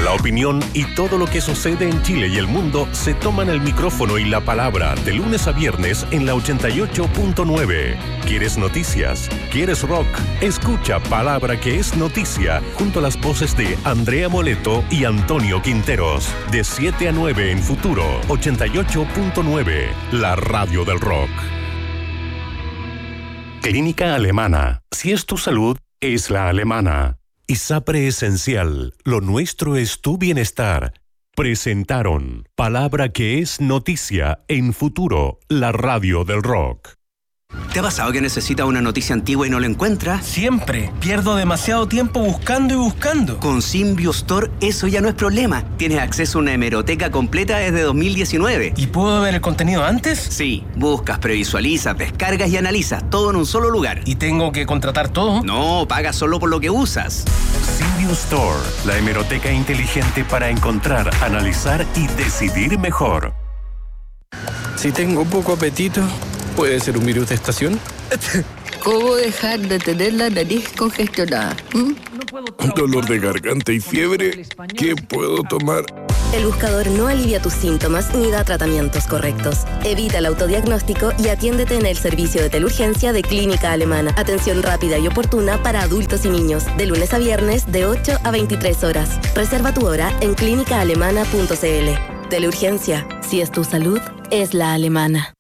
La opinión y todo lo que sucede en Chile y el mundo se toman el micrófono y la palabra de lunes a viernes en la 88.9. ¿Quieres noticias? ¿Quieres rock? Escucha Palabra que es noticia junto a las voces de Andrea Moleto y Antonio Quinteros. De 7 a 9 en Futuro 88.9, la radio del rock. Clínica Alemana. Si es tu salud, es la alemana. ISAPRE Esencial, lo nuestro es tu bienestar. Presentaron Palabra que es noticia en Futuro, la radio del rock. ¿Te ha pasado que necesitas una noticia antigua y no la encuentras? Siempre. Pierdo demasiado tiempo buscando y buscando. Con Symbio Store eso ya no es problema. Tienes acceso a una hemeroteca completa desde 2019. ¿Y puedo ver el contenido antes? Sí. Buscas, previsualizas, descargas y analizas. Todo en un solo lugar. ¿Y tengo que contratar todo? No, pagas solo por lo que usas. Symbio Store, la hemeroteca inteligente para encontrar, analizar y decidir mejor. Si tengo poco apetito, ¿puede ser un virus de estación? ¿Cómo dejar de tener la nariz congestionada? Dolor de garganta y fiebre. ¿Qué puedo tomar? El buscador no alivia tus síntomas ni da tratamientos correctos. Evita el autodiagnóstico y atiéndete en el servicio de teleurgencia de Clínica Alemana. Atención rápida y oportuna para adultos y niños. De lunes a viernes, de 8 a 23 horas. Reserva tu hora en clínicaalemana.cl. Teleurgencia. Si es tu salud, es la alemana.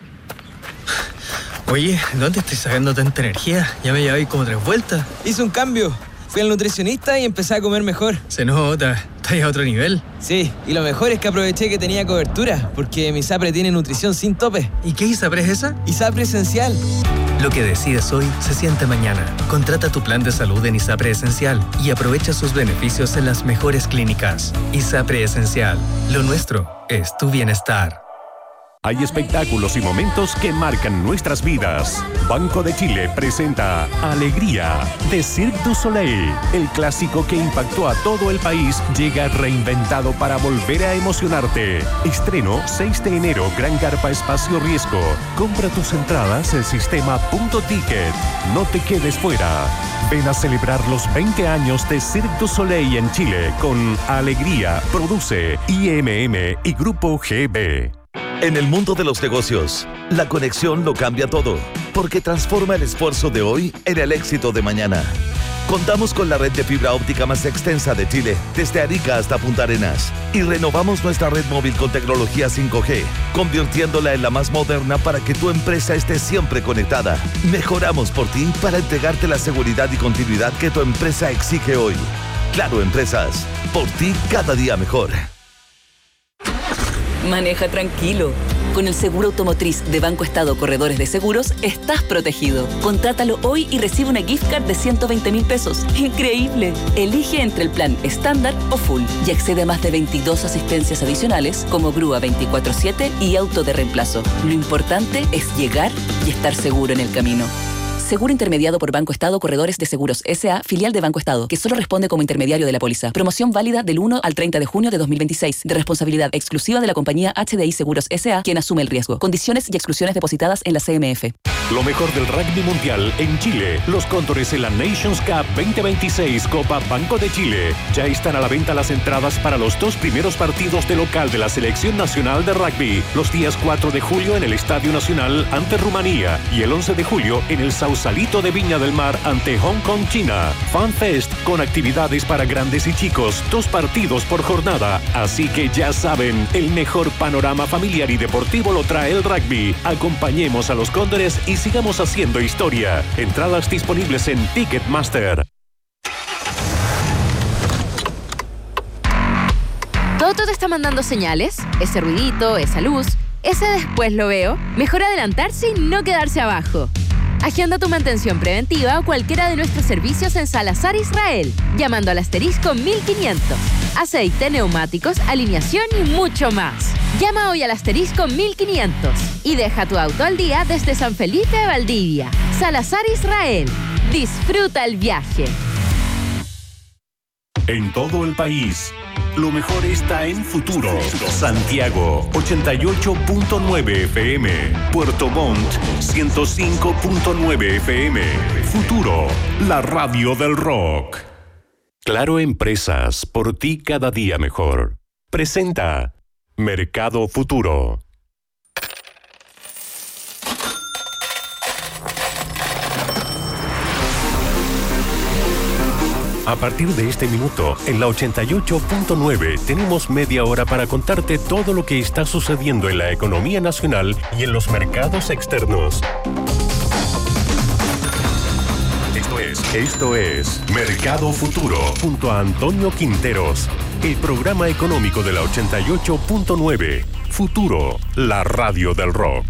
Oye, ¿dónde estoy sacando tanta energía? Ya me llevé como 3 vueltas. Hice un cambio. Fui al nutricionista y empecé a comer mejor. Se nota. ¿Estás a otro nivel? Sí, y lo mejor es que aproveché que tenía cobertura, porque mi ISAPRE tiene nutrición sin tope. ¿Y qué ISAPRE es esa? ISAPRE Esencial. Lo que decides hoy se siente mañana. Contrata tu plan de salud en ISAPRE Esencial y aprovecha sus beneficios en las mejores clínicas. ISAPRE Esencial. Lo nuestro es tu bienestar. Hay espectáculos y momentos que marcan nuestras vidas. Banco de Chile presenta Alegría de Cirque du Soleil. El clásico que impactó a todo el país llega reinventado para volver a emocionarte. Estreno 6 de enero, Gran Carpa Espacio Riesgo. Compra tus entradas en sistema Punto Ticket. No te quedes fuera. Ven a celebrar los 20 años de Cirque du Soleil en Chile con Alegría. Produce IMM y Grupo GB. En el mundo de los negocios, la conexión lo cambia todo, porque transforma el esfuerzo de hoy en el éxito de mañana. Contamos con la red de fibra óptica más extensa de Chile, desde Arica hasta Punta Arenas, y renovamos nuestra red móvil con tecnología 5G, convirtiéndola en la más moderna para que tu empresa esté siempre conectada. Mejoramos por ti para entregarte la seguridad y continuidad que tu empresa exige hoy. Claro Empresas, por ti cada día mejor. Maneja tranquilo. Con el seguro automotriz de Banco Estado Corredores de Seguros, estás protegido. Contrátalo hoy y recibe una gift card de 120.000 pesos. ¡Increíble! Elige entre el plan estándar o full y accede a más de 22 asistencias adicionales como grúa 24/7 y auto de reemplazo. Lo importante es llegar y estar seguro en el camino. Seguro intermediado por Banco Estado Corredores de Seguros S.A., filial de Banco Estado, que solo responde como intermediario de la póliza. Promoción válida del 1 al 30 de junio de 2026, de responsabilidad exclusiva de la compañía HDI Seguros S.A., quien asume el riesgo. Condiciones y exclusiones depositadas en la CMF. Lo mejor del rugby mundial en Chile. Los Cóndores en la Nations Cup 2026 Copa Banco de Chile. Ya están a la venta las entradas para los 2 primeros partidos de local de la Selección Nacional de Rugby. Los días 4 de julio en el Estadio Nacional ante Rumanía y el 11 de julio en el Sausalito de Viña del Mar ante Hong Kong, China. FanFest con actividades para grandes y chicos. 2 partidos por jornada. Así que ya saben, el mejor panorama familiar y deportivo lo trae el rugby. Acompañemos a los Cóndores y sigamos haciendo historia. Entradas disponibles en Ticketmaster. ¿Todo te está mandando señales? Ese ruidito, esa luz, ese después lo veo. Mejor adelantarse y no quedarse abajo. Agenda tu mantención preventiva o cualquiera de nuestros servicios en Salazar Israel, llamando al asterisco 1500. Aceite, neumáticos, alineación y mucho más. Llama hoy al asterisco 1500 y deja tu auto al día desde San Felipe de Valdivia. Salazar Israel. Disfruta el viaje. En todo el país, lo mejor está en Futuro. Santiago, 88.9 FM. Puerto Montt, 105.9 FM. Futuro, la radio del rock. Claro Empresas, por ti cada día mejor. Presenta Mercado Futuro. A partir de este minuto, en la 88.9, tenemos media hora para contarte todo lo que está sucediendo en la economía nacional y en los mercados externos. Esto es Mercado Futuro, junto a Antonio Quinteros, el programa económico de la 88.9. Futuro, la radio del rock.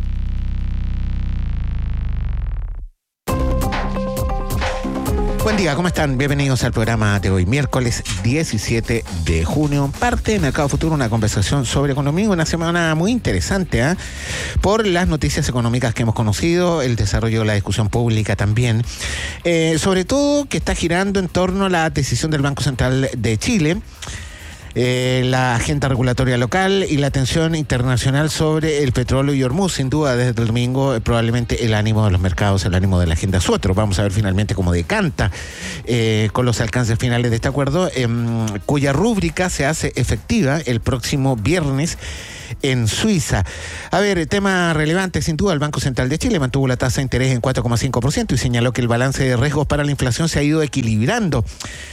Buen día, ¿cómo están? Bienvenidos al programa de hoy, miércoles 17 de junio. Parte de Mercado Futuro, una conversación sobre economía, una semana muy interesante, por las noticias económicas que hemos conocido, el desarrollo de la discusión pública también, sobre todo que está girando en torno a la decisión del Banco Central de Chile, la agenda regulatoria local y la tensión internacional sobre el petróleo y Hormuz. Sin duda, desde el domingo, probablemente el ánimo de los mercados, el ánimo de la agenda su otro. Vamos a ver finalmente cómo decanta con los alcances finales de este acuerdo, cuya rúbrica se hace efectiva el próximo viernes en Suiza. A ver, tema relevante sin duda, el Banco Central de Chile mantuvo la tasa de interés en 4,5% y señaló que el balance de riesgos para la inflación se ha ido equilibrando.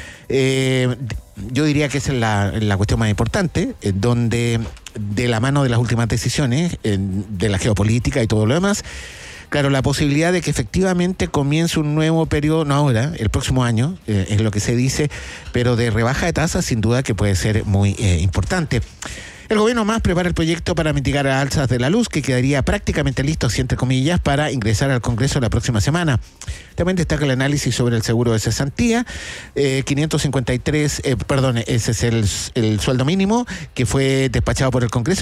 Yo diría que esa es la cuestión más importante, donde de la mano de las últimas decisiones, de la geopolítica y todo lo demás, claro, la posibilidad de que efectivamente comience un nuevo periodo, no ahora, el próximo año, es lo que se dice, pero de rebaja de tasas sin duda que puede ser muy importante. El gobierno más prepara el proyecto para mitigar alzas de la luz, que quedaría prácticamente listo, así entre comillas, para ingresar al Congreso la próxima semana. También destaca el análisis sobre el seguro de cesantía, 553, ese es el sueldo mínimo que fue despachado por el Congreso,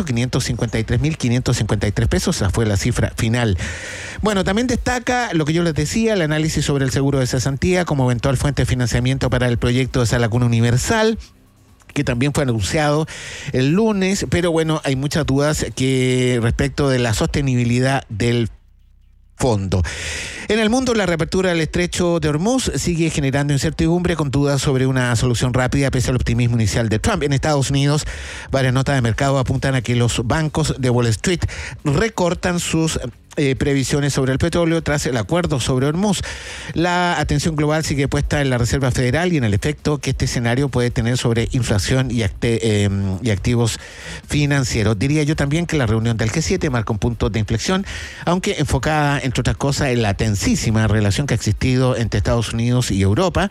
553.553 pesos, esa fue la cifra final. Bueno, también destaca lo que yo les decía, el análisis sobre el seguro de cesantía como eventual fuente de financiamiento para el proyecto de Sala Cuna Universal, que también fue anunciado el lunes, pero bueno, hay muchas dudas respecto de la sostenibilidad del fondo. En el mundo, la reapertura del estrecho de Hormuz sigue generando incertidumbre, con dudas sobre una solución rápida pese al optimismo inicial de Trump. En Estados Unidos, varias notas de mercado apuntan a que los bancos de Wall Street recortan sus previsiones sobre el petróleo tras el acuerdo sobre Hormuz. La atención global sigue puesta en la Reserva Federal y en el efecto que este escenario puede tener sobre inflación y activos financieros. Diría yo también que la reunión del G7 marca un punto de inflexión, aunque enfocada, entre otras cosas, en la tensísima relación que ha existido entre Estados Unidos y Europa.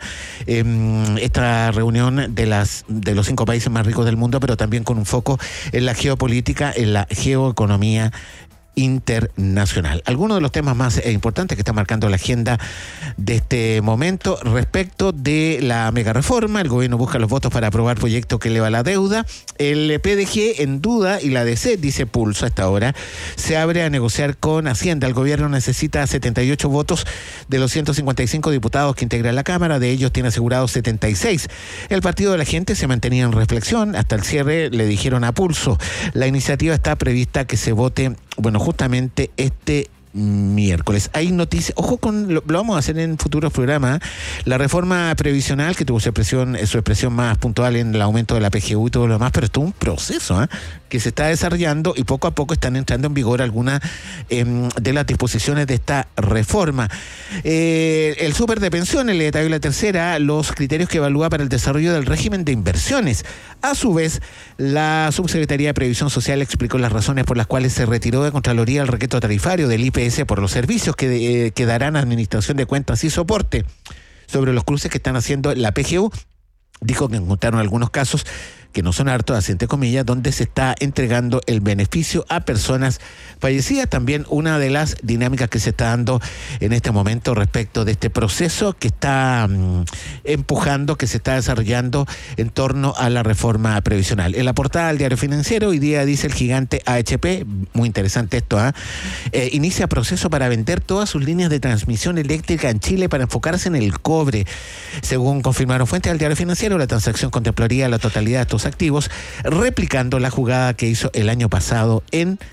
Esta reunión de los 5 países más ricos del mundo, pero también con un foco en la geopolítica, en la geoeconomía internacional. Algunos de los temas más importantes que está marcando la agenda de este momento respecto de la mega reforma: el gobierno busca los votos para aprobar proyectos que eleva la deuda, el PDG en duda y la DC, dice Pulso a esta hora, se abre a negociar con Hacienda. El gobierno necesita 78 votos de los 155 diputados que integran la Cámara, de ellos tiene asegurados 76. El Partido de la Gente se mantenía en reflexión hasta el cierre, le dijeron a Pulso. La iniciativa está prevista que se vote, justamente este miércoles. Hay noticias, ojo con lo vamos a hacer en futuros programas, la reforma previsional que tuvo su expresión más puntual en el aumento de la PGU y todo lo demás, pero esto es un proceso que se está desarrollando y poco a poco están entrando en vigor algunas de las disposiciones de esta reforma. El súper de pensiones, le detalló la tercera, los criterios que evalúa para el desarrollo del régimen de inversiones. A su vez, la Subsecretaría de Previsión Social explicó las razones por las cuales se retiró de Contraloría el requisito tarifario del IPS por los servicios que darán administración de cuentas y soporte. Sobre los cruces que están haciendo la PGU, dijo que encontraron algunos casos que no son hartos, así entre comillas, donde se está entregando el beneficio a personas fallecidas. También una de las dinámicas que se está dando en este momento respecto de este proceso que está empujando, que se está desarrollando en torno a la reforma previsional. En la portada del Diario Financiero, hoy día dice el gigante AHP, muy interesante esto, inicia proceso para vender todas sus líneas de transmisión eléctrica en Chile para enfocarse en el cobre. Según confirmaron fuentes del Diario Financiero, la transacción contemplaría la totalidad de estos activos, replicando la jugada que hizo el año pasado en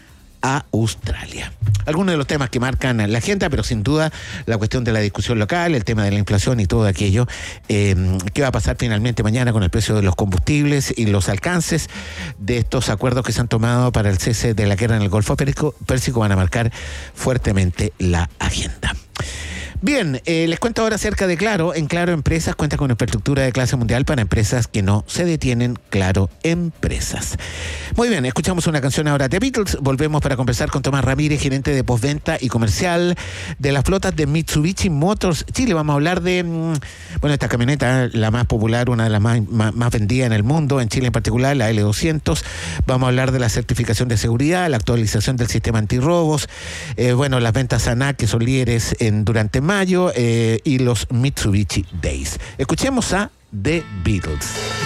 a Australia. Algunos de los temas que marcan la agenda, pero sin duda la cuestión de la discusión local, el tema de la inflación y todo aquello. ¿Qué va a pasar finalmente mañana con el precio de los combustibles y los alcances de estos acuerdos que se han tomado para el cese de la guerra en el Golfo Pérsico? Van a marcar fuertemente la agenda. Bien, les cuento ahora acerca de Claro. En Claro Empresas cuenta con infraestructura de clase mundial para empresas que no se detienen. Claro Empresas. Muy bien, escuchamos una canción ahora de Beatles. Volvemos para conversar con Tomás Ramírez, gerente de postventa y comercial de las flotas de Mitsubishi Motors Chile. Vamos a hablar de, esta camioneta, la más popular, una de las más vendidas en el mundo, en Chile en particular, la L200. Vamos a hablar de la certificación de seguridad, la actualización del sistema antirrobos, las ventas ANAC, que son líderes durante mayo, y los Mitsubishi Days. Escuchemos a The Beatles.